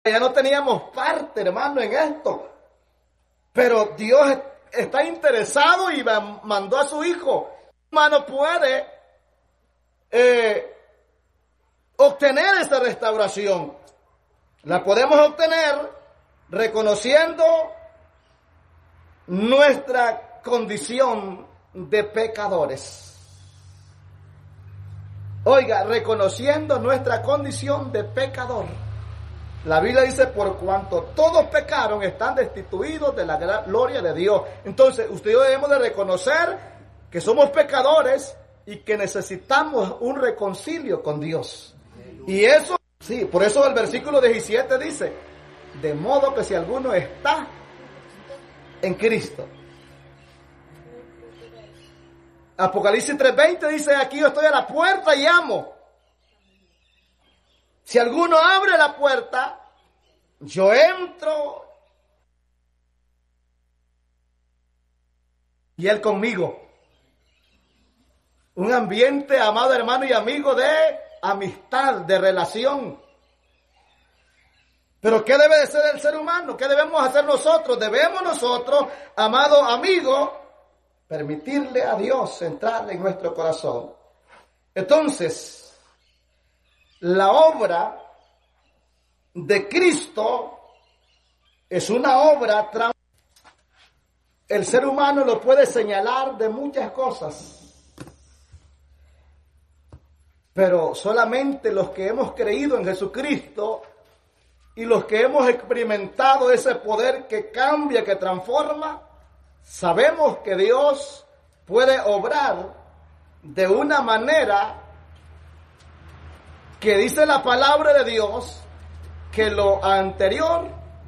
Ya no teníamos parte, hermano, en esto. Pero Dios está interesado y mandó a su Hijo. Hermano, puede obtener esa restauración. La podemos obtener reconociendo nuestra condición de pecadores. Oiga, reconociendo nuestra condición de pecador. La Biblia dice, por cuanto todos pecaron, están destituidos de la gloria de Dios. Entonces, usted y yo debemos de reconocer que somos pecadores y que necesitamos un reconcilio con Dios. Y eso, sí, por eso el versículo 17 dice, de modo que si alguno está en Cristo. Apocalipsis 3:20 dice, aquí yo estoy a la puerta y llamo. Si alguno abre la puerta, yo entro y él conmigo. Un ambiente, amado hermano y amigo, de amistad, de relación. Pero ¿qué debe de ser el ser humano? ¿Qué debemos hacer nosotros? Debemos nosotros, amado amigo, permitirle a Dios entrar en nuestro corazón. Entonces, la obra de Cristo es una obra. El ser humano lo puede señalar de muchas cosas, pero solamente los que hemos creído en Jesucristo y los que hemos experimentado ese poder que cambia, que transforma, sabemos que Dios puede obrar de una manera que dice la palabra de Dios que lo anterior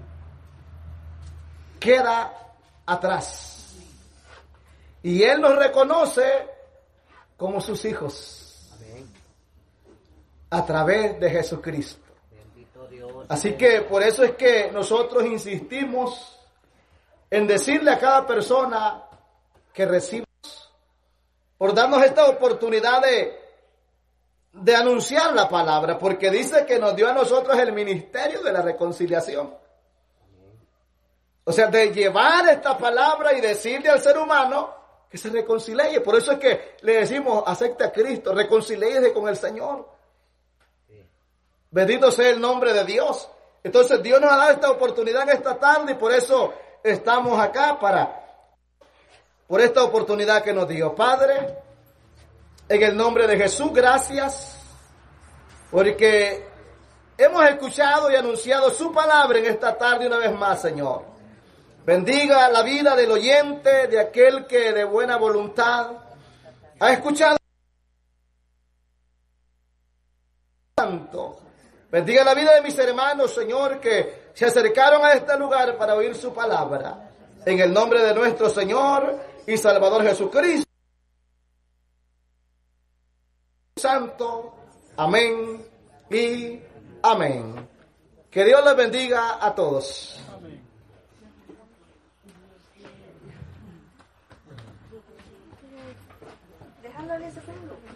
queda atrás. Y Él nos reconoce como sus hijos. Amén. A través de Jesucristo. Bendito Dios. Así que por eso es que nosotros insistimos en decirle a cada persona que recibimos, por darnos esta oportunidad de anunciar la palabra, porque dice que nos dio a nosotros el ministerio de la reconciliación. O sea, de llevar esta palabra y decirle al ser humano que se reconcilie. Por eso es que le decimos, acepte a Cristo, reconcilíese con el Señor. Bendito sea el nombre de Dios. Entonces Dios nos ha dado esta oportunidad en esta tarde y por eso estamos acá por esta oportunidad que nos dio. Padre, en el nombre de Jesús, gracias, porque hemos escuchado y anunciado su palabra en esta tarde una vez más, Señor. Bendiga la vida del oyente, de aquel que de buena voluntad ha escuchado. Santo, bendiga la vida de mis hermanos, Señor, que se acercaron a este lugar para oír su palabra. En el nombre de nuestro Señor y Salvador Jesucristo. Santo, amén y amén. Que Dios les bendiga a todos. Amén. Déjalo en ese segundo.